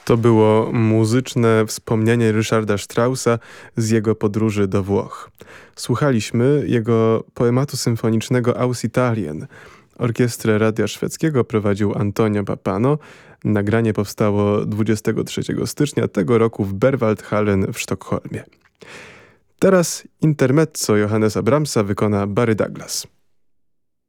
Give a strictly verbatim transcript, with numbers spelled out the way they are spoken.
To było muzyczne wspomnienie Ryszarda Straussa z jego podróży do Włoch. Słuchaliśmy jego poematu symfonicznego Aus Italien. Orkiestrę Radia Szwedzkiego prowadził Antonio Pappano. Nagranie powstało dwudziestego trzeciego stycznia tego roku w Berwaldhallen w Sztokholmie. Teraz intermezzo Johannesa Brahmsa wykona Barry Douglas.